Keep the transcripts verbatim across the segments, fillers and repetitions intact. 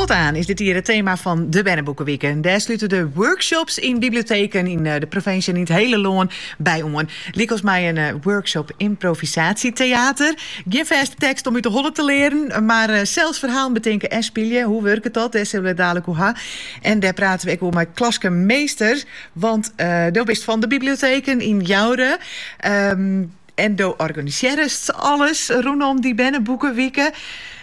Spot aan is dit hier het thema van de Bennenboekenweek. Daar sluiten de workshops in bibliotheken in de provincie en in het hele land bij om. Likos mij een uh, workshop improvisatietheater. Geen vaste tekst om u te hollen te leren, maar uh, zelfs verhaal bedenken en spelen. Hoe werkt dat? Dat zullen we dadelijk hoe ha. En daar praten we ook wel met Klaske Meester, want uh, dat is van de bibliotheken in Joure. Um, en do organiseren alles rondom die Bennenboekenweken.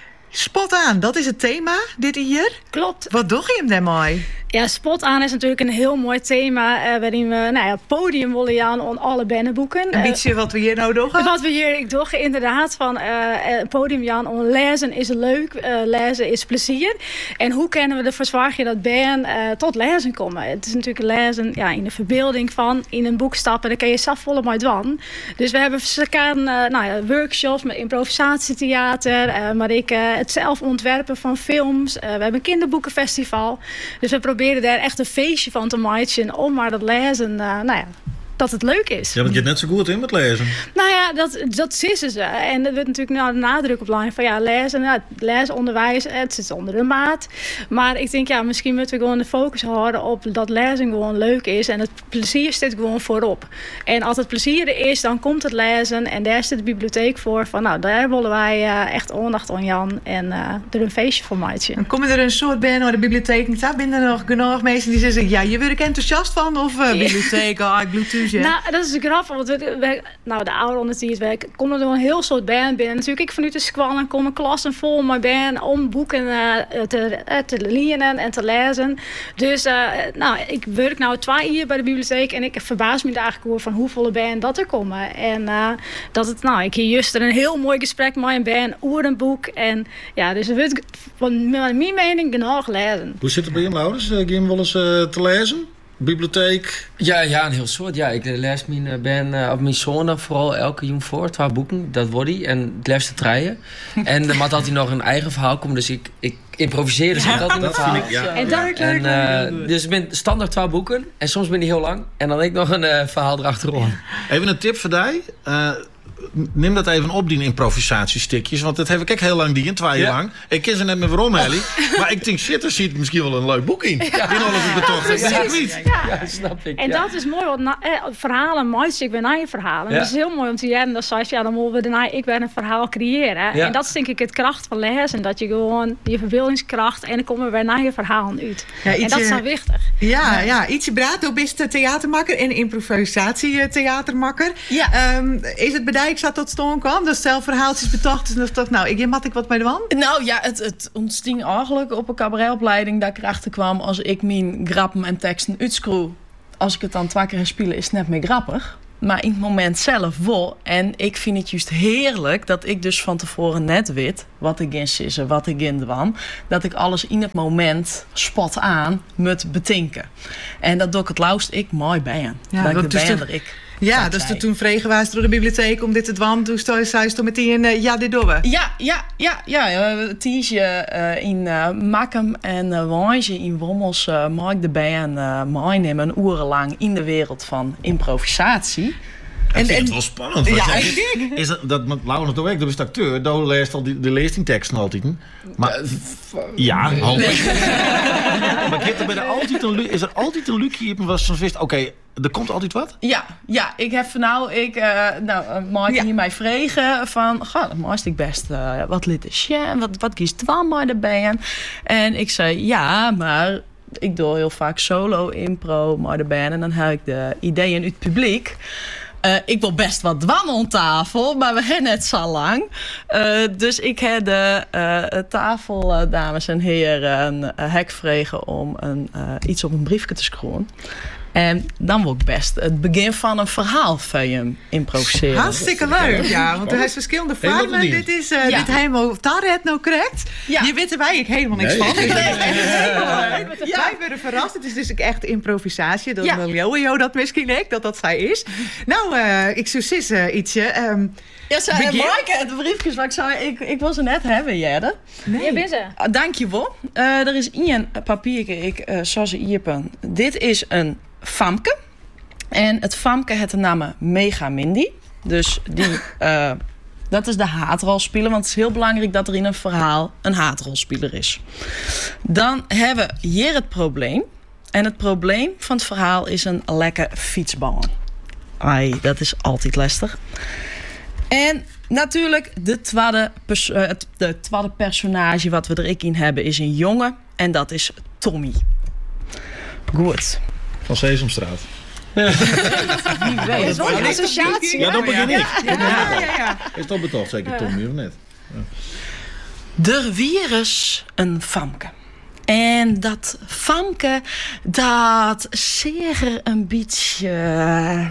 Spot aan, dat is het thema dit hier. Klopt. Wat doe je hem daarmee? Ja, Spot aan is natuurlijk een heel mooi thema uh, waarin we nou ja, podium willen aan on alle Bennenboeken. Een beetje uh, wat we hier nou doen? Wat we hier ik doe, inderdaad, van uh, podium aan on lezen is leuk, uh, lezen is plezier. En hoe kunnen we ervoor zorgen dat Ben uh, tot lezen komen? Het is natuurlijk lezen ja, in de verbeelding van, in een boek stappen, daar kan je zelf volle maar doen. Dus we hebben uh, nou ja, workshops met improvisatietheater, uh, maar ik uh, het zelf ontwerpen van films. Uh, we hebben een kinderboekenfestival. Dus we proberen daar echt een feestje van te maken om maar dat lezen, uh, nou ja, dat het leuk is. Ja, want je hebt net zo goed in met lezen. Nou ja, dat, dat zissen ze. En er wordt natuurlijk nou de nadruk op lijn van ja, lezen, nou, leesonderwijs, het zit onder de maat. Maar ik denk ja, misschien moeten we gewoon de focus houden op dat lezen gewoon leuk is en het plezier zit gewoon voorop. En als het plezier er is, dan komt het lezen en daar zit de bibliotheek voor van nou, daar willen wij uh, echt aandacht aan Jan en uh, er een feestje voor maken. En komen er een soort bij naar de bibliotheek niet? Binnen er nog genoeg mensen die zeggen ja, je wordt er enthousiast van of uh, bibliotheek, oh, ik bloed. Ja. Nou, dat is grappig, want we, we, nou, de oude ondertijdswerk komen er een heel soort band binnen. Natuurlijk, ik vanuit de squallen komen klassen vol met band om boeken uh, te, uh, te leren en te lezen. Dus, uh, nou, ik werk nou twee uur bij de bibliotheek en ik verbaas me eigenlijk over van hoeveel band dat er komen. En uh, dat het, nou, ik hier juist een heel mooi gesprek met een band over een boek. En ja, dus er wordt, van mijn mening, genoeg lezen. Hoe zit het bij je ouders? Ga je hem wel eens uh, te lezen? Bibliotheek? Ja, ja, een heel soort. Ja, ik lees mijn ben uh, op mijn zoon vooral elke jong voor. Twee boeken, dat wordt hij. En het liefste treien. En dan had hij nog een eigen verhaal komen. Dus ik, ik improviseer dus ja, ik altijd een verhaal. Ik, ja. En dat en, uh, dus ik ben standaard twee boeken. En soms ben die heel lang. En dan heb ik nog een uh, verhaal erachteraan. Even een tip voor jou. Uh, Neem dat even op, die improvisatiestikjes. Want dat heb ik ook heel lang die in, twee jaar ja. lang. Ik ken ze net met waarom, Ellie. Maar ik denk, shit, er zit misschien wel een leuk boek in. Ja. In alles ik toch. Ja, ja, niet. Ja, ja, snap ik. En ja. dat is mooi, want na, eh, verhalen, mooiste, ik ben naar je verhalen. Ja. Dat is heel mooi om te jaren. Dat zei je, ja, dan moeten we daarna, ik ben een verhaal creëren. Ja. En dat is denk ik het kracht van lezen. Dat je gewoon je verbeeldingskracht en dan komen we naar je verhalen uit. Ja, ietsje, en dat is nou wichtig. Ja, ja, ietsje Brato is theatermaker en improvisatietheatermaker. Ja. Um, is het bedijk zat tot stoon kwam? Dat zelf verhaaltjes betocht. Dus toch, nou, ik mat ik wat bij de wand? Nou ja, het, het ontsting eigenlijk op een cabaretopleiding dat ik erachter kwam als ik mijn grappen en teksten uitschroef. Als ik het dan twee keer spelen, is het net meer grappig. Maar in het moment zelf wel. En ik vind het juist heerlijk dat ik dus van tevoren net weet wat ik in sissen, wat ik in dwan. Dat ik alles in het moment spot aan moet betinken. En dat doe ik het lauwst ik mooi bij. Ja, dat ik de bander ik. Ja, dus toen vregen was door de bibliotheek om dit te doen. Toen zei ze meteen, uh, ja, dit doen we. Ja, ja, ja, ja. Tiesje uh, in uh, Makkum en uh, Wansje in Wommels uh, maak de band uh, meenemen urenlang in de wereld van improvisatie. Ik vind en, het wel spannend. Ja, ik denk. Is dat, dat met Laurens de Week, dat is de acteur, daar leest al die, de leestingteksten altijd. Maar, ja, hoop ik. Maar er bij de altijd een, is er altijd een lucie in was zo'n wist, oké, okay, er komt altijd wat? Ja, ja, ik heb van nou, ik, uh, nou, uh, mag ja. hier mij vregen van, goh, dan moest ik best uh, wat litte wat, wat kiest dwan maar erbij. En ik zei, ja, maar ik doe heel vaak solo impro maar de band en dan heb ik de ideeën uit het publiek. Uh, ik wil best wat dwan aan tafel, maar we hebben net zo lang. Uh, dus ik heb de uh, tafel, uh, dames en heren, een uh, hek vregen om een, uh, iets op een briefje te schroeven. En dan wil ik best het begin van een verhaal van je improviseren. Hartstikke leuk, ja. Want er is verschillende vormen. Dit is uh, ja. dit helemaal Tarret nou correct. Ja. Je weet er wij ik helemaal niks nee. van. Dus nee. Ja. Wij werden verrast. Het is dus echt improvisatie. Dat wil ja. jou dat misschien ik, dat dat zij is. Nou, uh, ik zou sissen ietsje. Um, ja, zei Maaike, de briefjes wat ik zei, ik, ik wil ze net hebben, Jerde. Nee. Je bent ze. Uh, Dank je wel. Uh, er is één papiertje, ik uh, zal ze iepen. Dit is een famke. En het famke heeft de naam Mega Mindy. Dus die uh, Dat is de haatrolspeler, want het is heel belangrijk dat er in een verhaal een haatrolspeler is. Dan hebben we hier het probleem. En het probleem van het verhaal is een lekker fietsbaan. Ai, dat is altijd lastig. En natuurlijk, de tweede, pers- uh, de tweede personage wat we er ik in hebben is een jongen. En dat is Tommy. Goed. Van Sesamstraat. Wie weet. Dat is wel een associatie. Ja, dat begin ik. Ja, ja, ja. Is dat betaald zeker Tommy of net? Er virus een famke. En dat famke, dat zeer een beetje...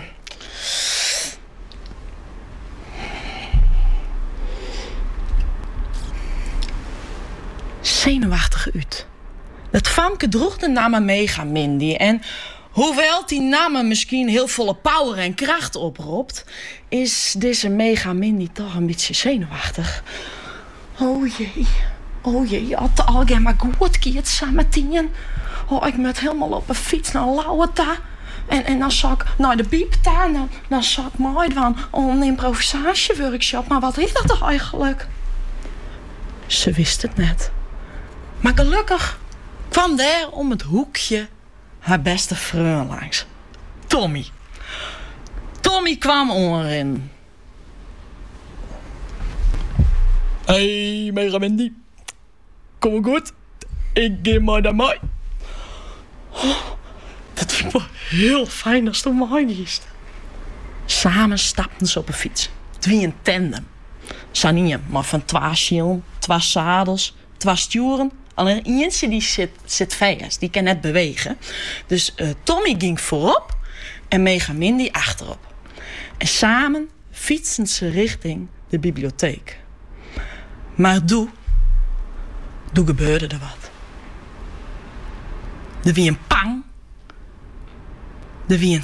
zenuwachtig uit. Dat famke droeg de naam Megamindy. En hoewel die naam misschien heel volle power en kracht oproept, is deze Megamindy toch een beetje zenuwachtig. Oh jee, oh jee, had het alweer maar goed keert samen tien. Oh, ik moet helemaal op een fiets naar Lauweta. En, en dan zag ik naar de piep daar. Dan, dan zag ik mooi van een improvisatieworkshop. Maar wat is dat eigenlijk? Ze wist het net. Maar gelukkig kwam daar om het hoekje haar beste vriend langs. Tommy. Tommy kwam onderin. Hey, Megamindy. Kom goed. Ik geef maar naar mij. Oh, dat vind ik wel heel fijn als het om mij is. Samen stapten ze op een fiets. Twee een tandem. Sanien, maar van twee schielen, twee zadels, twee sturen. Alleen eentje die zit, zit vast, die kan net bewegen. Dus uh, Tommy ging voorop en Megamindy achterop. En samen fietsen ze richting de bibliotheek. Maar doe, doe gebeurde er wat. Er wie een pang. Er wie een...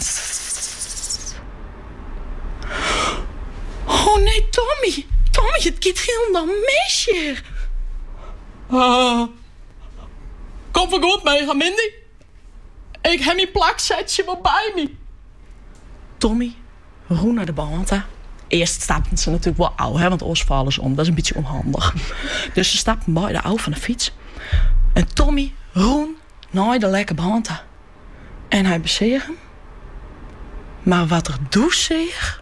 Oh nee, Tommy. Tommy, het gaat helemaal mis hier. Uh, kom voor goed, Megamindy. Ik heb mijn plaksetje wel bij me. Tommy roe naar de band. Eerst stapten ze natuurlijk wel ouw, hè, want anders vallen ze om. Dat is een beetje onhandig. Dus ze stapten bij de ouw van de fiets. En Tommy roen naar de lekke band. En hij bezeeg hem. Maar wat er doet zich...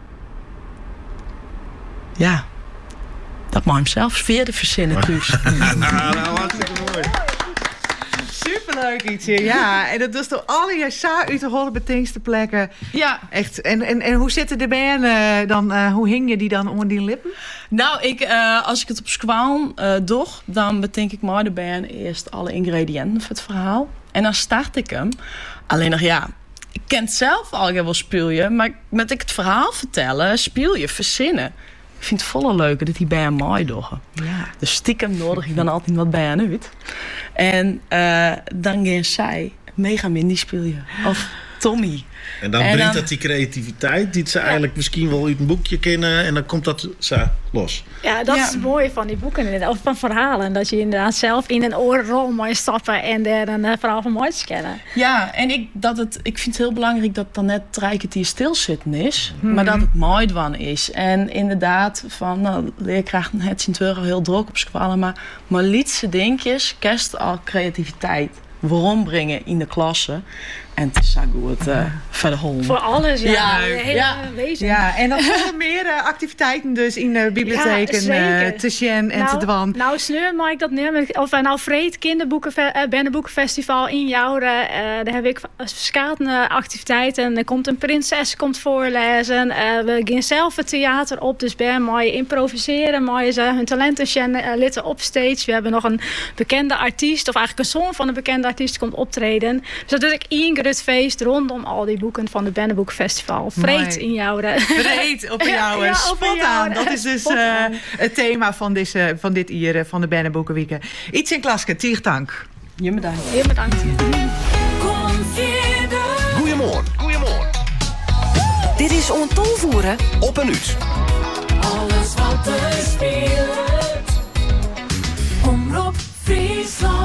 Ja, dat mag hem zelfs verder verzinnen dus. Nou, hartstikke mooi. Superleuk ietsje, ja. En dat was toch alle jaar uit de holle betingste plekken. Ja. Echt. En, en, en hoe zitten de benen dan? Uh, hoe hing je die dan onder die lippen? Nou, ik, uh, als ik het op squaan uh, doe, dan bedenk ik maar de band eerst alle ingrediënten voor het verhaal. En dan start ik hem. Alleen nog, ja, ik ken het zelf al wel spelen, maar met ik het verhaal vertellen, speel je verzinnen. Ik vind het volle leuker dat die bij mooi doen. Ja. Dus stiekem nodig ik dan altijd wat bij aan uit. En uh, dan gaan zij Megamindy spelen. Of Tommy. En dan en brengt dan, dat die creativiteit die ze eigenlijk misschien wel uit een boekje kennen. En dan komt dat zo los. Ja, dat Ja. is het mooie van die boeken inderdaad, of van verhalen. Dat je inderdaad zelf in een oorrol moet stappen en daar een uh, verhaal van moois kennen. Ja, en ik, dat het, ik vind het heel belangrijk dat dan net rijkert stilzitten is. Hmm. Maar dat het mooi van is. En inderdaad, van nou, leerkrachten het zien terug al heel druk op scholen. Maar, maar lietse dingetjes, kerst al creativiteit. Waarom brengen in de klasse. En het is zo goed uh, voor de hond. Voor alles, ja. Ja, De hele ja. wezen. Ja, en dan volgen meer uh, activiteiten dus in de bibliotheken. Ja, uh, te Sjen en nou, te Dwan. Nou, sneur mag ik dat nemen. Of uh, nou, Vreed Kinderboeken, uh, Bennenboekenfestival in Jouren. Uh, daar heb ik verschillende activiteiten. Er komt een prinses komt voorlezen. Uh, we gaan zelf het theater op. Dus ben mooi improviseren. Mooi ze hun talenten uh, litten op stage. We hebben nog een bekende artiest. Of eigenlijk een zoon van een bekende artiest komt optreden. Dus dat is ik één groot feest rondom al die boeken van de Bennenboekenfestival. Vreed in Jouren. Vreed op jou. Ja, Spot op een aan. jou. Dat is dus Spot uh, aan. het thema van, deze, van dit jaar van de Bennenboekenweeken. Iets in Klaske, Tiertank. Je bedankt. Heel bedankt. Goedemorgen. Goedemorgen. Dit is On Tolvoeren op een uur. Alles wat er speelt. Omroep Friesland.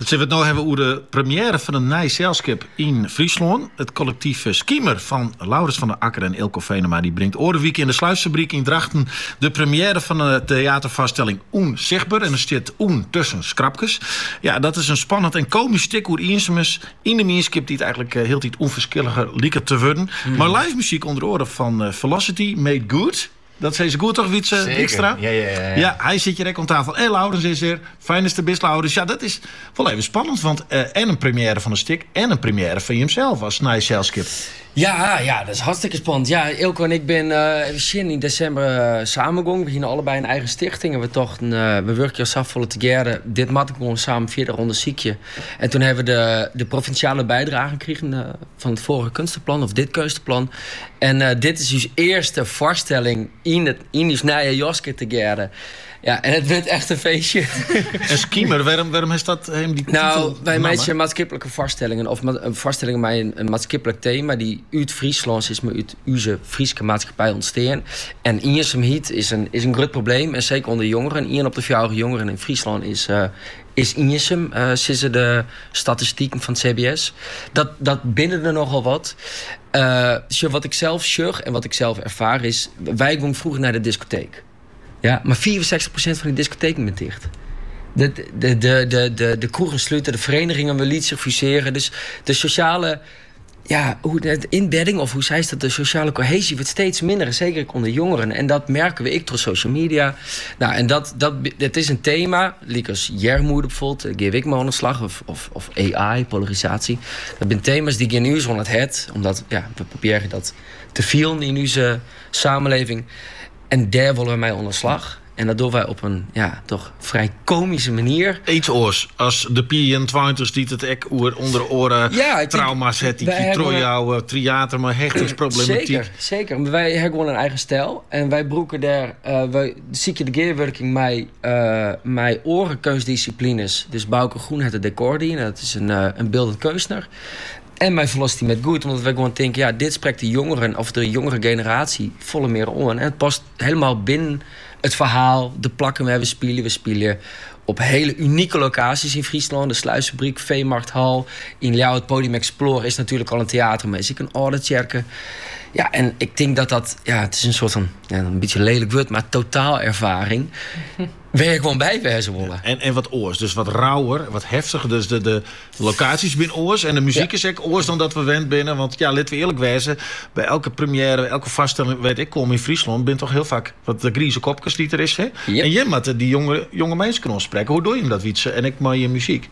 zullen we het nou hebben over de première van een nieuw zelskip in Friesland. Het collectief Schiemer van Laurens van der Akker en Ilko Venema... die brengt Orenwiek in de Sluisfabriek in Drachten... de première van de theatervaststelling Onzichtbaar. En er zit Oen tussen schrapjes. Ja, dat is een spannend en komisch stuk hoe Eensemus in de meerskip... die het eigenlijk uh, heel tijd onverschilliger lieken te worden. Mm. Maar live muziek onder oren van uh, Velocity, Made Good... Dat zei ze goed toch, Wietse Dijkstra? Ja, ja, ja, ja. Ja, hij zit hier aan tafel. En Laurens is er. Fijn is de best, Laurens. Ja, dat is wel even spannend. Want uh, en een première van een stuk... en een première van jezelf als Nice Zelskip. Ja, ja, dat is hartstikke spannend. Ja, Ilko en ik ben uh, in december uh, samengegaan. We beginnen allebei een eigen stichting. En we dachten, uh, we werken ons af voor together. Dit mat ik gewoon samen verder onder ziekje. En toen hebben we de, de provinciale bijdrage gekregen uh, van het vorige kunstenplan, of dit kunstenplan. En uh, dit is dus eerste voorstelling in het in die nieuwe Joske together. Ja, en het werd echt een feestje. En Schiemer, waarom, waarom is dat hem die Nou, wij maken maatschappelijke vaststellingen. Of ma- een vaststelling met een, een maatschappelijk thema... die uit Friesland is, maar uit onze Friese maatschappij ontstaan. En eenzaamheid is een, is een groot probleem. En zeker onder jongeren. Een op de vier jongeren in Friesland is... Uh, is eenzaam, uh, sinds de statistieken van het C B S. Dat, dat binnen er nogal wat. Uh, wat ik zelf zeg en wat ik zelf ervaar is... wij gingen vroeger naar de discotheek. Ja, maar vierenzestig procent van die discotheken bent dicht. De, de, de, de, de, de kroegen sluiten, de verenigingen willen zich fuseren. Dus de sociale... Ja, hoe de inbedding, of hoe zei ze dat, de sociale cohesie wordt steeds minder, zeker onder jongeren. En dat merken we ik door social media. Nou, en dat, dat, dat is een thema, like als Jermoede bijvoorbeeld, geef ik me aan de slag, of, of, of A I, polarisatie. Dat zijn thema's die in ons het het, omdat ja, we proberen dat te vielen in onze samenleving. En daar willen we mee aan de slag. En dat doen wij op een, ja, toch vrij komische manier. Iets oors, als de P N twintig die het ek onder de oren ja, trauma's het, die trojouw, theater, maar hechtingsproblematiek. Zeker, zeker. Maar wij hebben gewoon een eigen stijl. En wij broeken daar, uh, wij zie je de gearworking met, uh, met orenkunstdisciplines. Dus Bouke Groen heeft het decor die, dat is een, uh, een beeldend kunstenaar. En mij verlost die met goed, omdat wij gewoon denken... ja, dit spreekt de jongeren, of de jongere generatie, volle meer om. En het past helemaal binnen het verhaal, de plakken waar we spelen. We spelen op hele unieke locaties in Friesland. De Sluisfabriek, Veemarkthal. In Ljouw, het Podium Explorer is natuurlijk al een theater. Maar is ik een ouderkerken. Ja, en ik denk dat dat... ja, het is een soort van... ja, een beetje lelijk woord, maar totaalervaring. Waar je gewoon bij wezen willen. En, en wat oors, dus wat rauwer, wat heftiger. Dus de, de locaties binnen oors en de muziek ja. is ook oors dan dat we wend binnen. Want ja, laten we eerlijk wezen, bij elke première, elke vaststelling, weet ik, kom in Friesland, ben toch heel vaak wat de grieze kopjes die er is. Hè? Yep. En je moet die jonge, jonge mensen kunnen spreken. Hoe doe je dat, Wietse? En ik maar je muziek.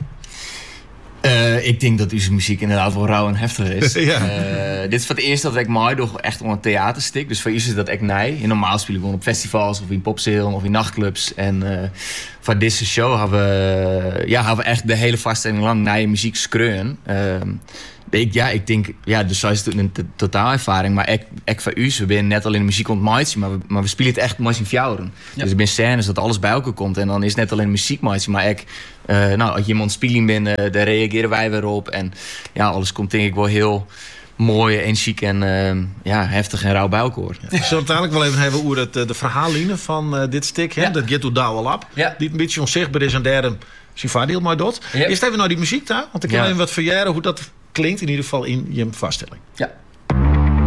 Uh, ik denk dat uw muziek inderdaad wel rauw en heftig is. ja. uh, dit is voor het eerst dat ik mij toch echt op een theaterstik. Dus voor u is dat echt nee. En normaal spelen we gewoon op festivals of in popsalen of in nachtclubs. En uh, voor deze show hebben we, ja, hebben we echt de hele vaststelling lang naar je muziek screuen. Uh, ik, ja, ik denk, ja, dus zo is het een t- totaalervaring. Maar ik, ik voor u, we zijn net al in de muziek ontmaatje, maar we, maar we spelen het echt maar in fjouwen. Ja. Dus ik ben scènes dat alles bij elkaar komt. En dan is het net alleen muziek maatje, maar ik, uh, nou, als je iemand spelen bent, uh, daar reageren wij weer op. En ja, alles komt denk ik wel heel mooi en chic en uh, ja, heftig en rauw bij elkaar. Ja. Ik zal het eigenlijk wel even hebben over het, de verhaallijnen van uh, dit stuk. Hè? Ja. Dat Get to Douwe Lab. Ja. Die een beetje onzichtbaar is en derde Sivadil maar dat. Ja. Eerst even naar die muziek daar, want ik wil ja. even wat verjaren hoe dat klinkt in ieder geval in je vaststelling. Ja.